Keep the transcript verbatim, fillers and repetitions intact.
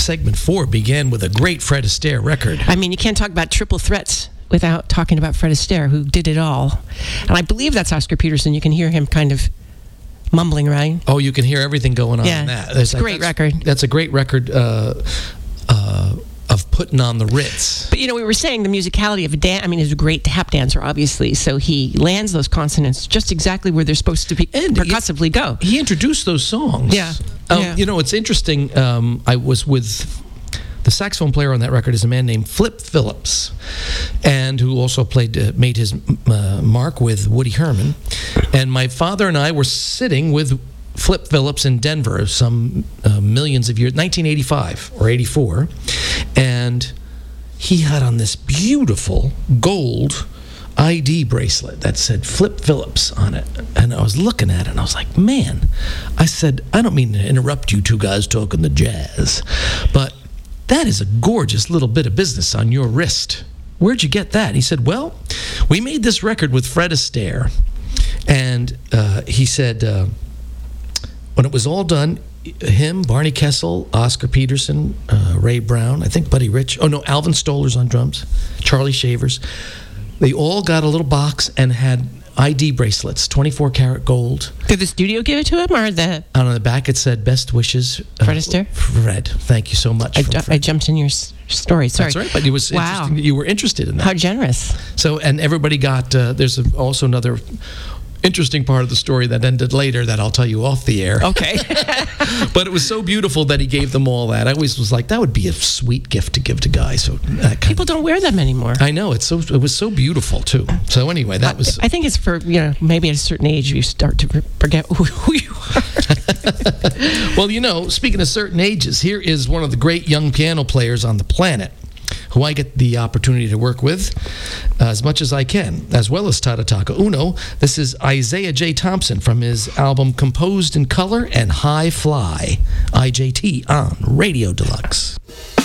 segment four began with a great Fred Astaire record. I mean, you can't talk about triple threats without talking about Fred Astaire, who did it all. And I believe that's Oscar Peterson. You can hear him kind of mumbling, right? Oh, you can hear everything going on Yeah, in that. it's a great that's, record. That's a great record uh, uh, of putting on the Ritz. But, you know, we were saying the musicality of a dance. I mean, he's a great tap dancer, obviously. So he lands those consonants just exactly where they're supposed to be And percussively go. He introduced those songs. Yeah. Um, yeah. You know, it's interesting. Um, I was with... The saxophone player on that record is a man named Flip Phillips, and who also played, uh, made his uh, mark with Woody Herman. And my father and I were sitting with Flip Phillips in Denver, some uh, millions of years, nineteen eighty-five or eighty-four, and he had on this beautiful gold I D bracelet that said Flip Phillips on it. And I was looking at it and I was like, man, I said, I don't mean to interrupt you two guys talking the jazz, but that is a gorgeous little bit of business on your wrist. Where'd you get that? He said, well, we made this record with Fred Astaire. And uh, he said, uh, when it was all done, him, Barney Kessel, Oscar Peterson, uh, Ray Brown, I think Buddy Rich, oh no, Alvin Stoller's on drums, Charlie Shavers, they all got a little box and had I D bracelets, twenty-four karat gold. Did the studio give it to him, or the... And on the back it said, best wishes. Uh, Fred Astaire? Fred. Thank you so much. I, from ju- Fred. I jumped in your s- story. Sorry. That's right, but it was Wow. interesting that you were interested in that. How generous. So, and everybody got, uh, there's a, also another interesting part of the story that ended later that I'll tell you off the air. Okay. But it was so beautiful that he gave them all that. I always was like, that would be a sweet gift to give to guys. So that kind People don't wear them anymore. I know, it's so, it was so beautiful too. So anyway, that was... I think it's for, you know, maybe at a certain age you start to forget who, who you are. Well, you know, speaking of certain ages, here is one of the great young piano players on the planet who I get the opportunity to work with uh, as much as I can, as well as Tadataka Uno. This is Isaiah J. Thompson from his album Composed in Color and High Fly, I J T on Radio Deluxe.